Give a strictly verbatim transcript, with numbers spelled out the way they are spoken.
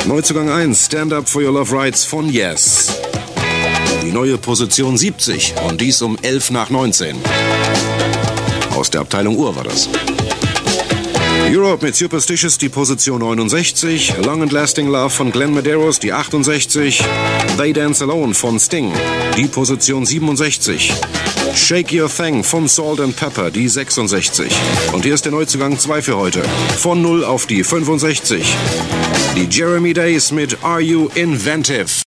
Neuzugang eins, Stand Up For Your Love Rights von Yes. Die neue Position siebzig und dies um elf nach neunzehn. Aus der Abteilung Uhr war das. Europe mit Superstitious, die Position neunundsechzig. Long and Lasting Love von Glenn Medeiros, die achtundsechzig. They Dance Alone von Sting, die Position siebenundsechzig. Shake Your Thing von Salt and Pepper, die sechsundsechzig. Und hier ist der Neuzugang zwei für heute. Von null auf die fünfundsechzig. Die Jeremy Days mit Are You Inventive?